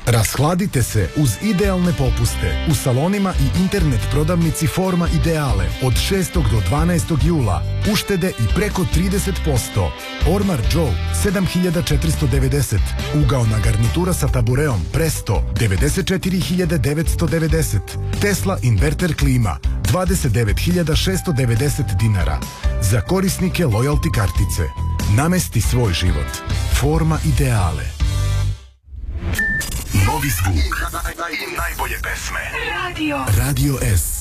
Rashladite se uz idealne popuste u salonima i internet prodavnici Forma Ideale od 6. do 12. jula. Uštede i preko 30%. Ormar Joe 7490. Ugaona garnitura sa tabureom Presto 94.990. Tesla inverter klima 29.690 dinara. Za korisnike loyalty kartice. Namesti svoj život. Forma Ideale. Novi zvuk i najbolje pesme. Radio S.